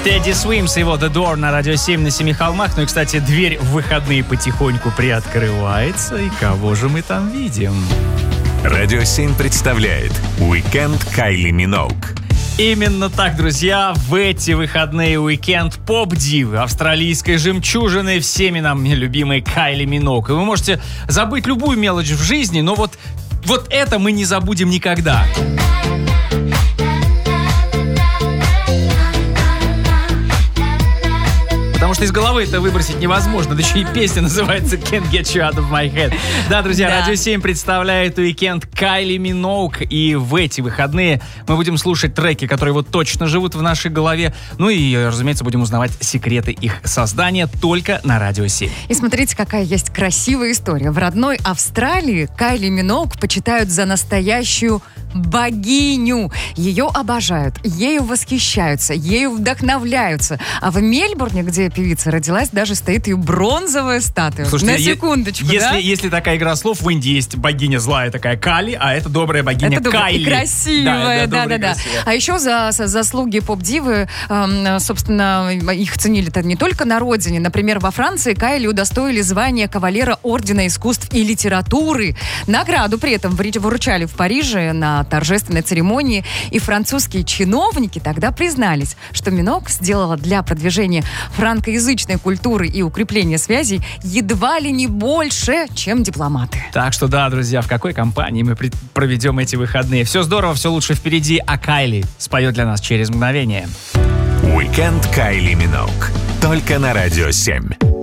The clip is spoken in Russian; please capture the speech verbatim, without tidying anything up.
Тедди Свимс и его The Door на Радио семь на Семи холмах. Ну и, кстати, дверь в выходные потихоньку приоткрывается. И кого же мы там видим? Радио семь представляет «Уикенд Кайли Миноуг». Именно так, друзья, в эти выходные уикенд поп-дивы, австралийской жемчужины, всеми нам любимой Кайли Миноуг. И вы можете забыть любую мелочь в жизни, но вот, вот это мы не забудем никогда. Потому что из головы это выбросить невозможно. Да еще и песня называется «Can't Get You Out of My Head». Да, друзья, да. Радио семь представляет уикенд Кайли Миноуг. И в эти выходные мы будем слушать треки, которые вот точно живут в нашей голове. Ну и, разумеется, будем узнавать секреты их создания только на Радио семь. И смотрите, какая есть красивая история. В родной Австралии Кайли Миноуг почитают за настоящую богиню. Ее обожают, ею восхищаются, ею вдохновляются. А в Мельбурне, где певица родилась, даже стоит ее бронзовая статуя. Слушайте, на секундочку, если, да? Если такая игра слов, в Индии есть богиня злая такая Кали, а это добрая богиня это Кайли. И красивая, да-да-да. А еще за, за заслуги поп-дивы, э, собственно, их ценили-то не только на родине. Например, во Франции Кайли удостоили звания кавалера Ордена искусств и литературы. Награду при этом вручали в Париже на торжественной церемонии, и французские чиновники тогда признались, что Миноуг сделала для продвижения франкоязычной культуры и укрепления связей едва ли не больше, чем дипломаты. Так что да, друзья, в какой компании мы проведем эти выходные? Все здорово, все лучше впереди, а Кайли споет для нас через мгновение. Уикенд Кайли Миноуг. Только на Радио семь.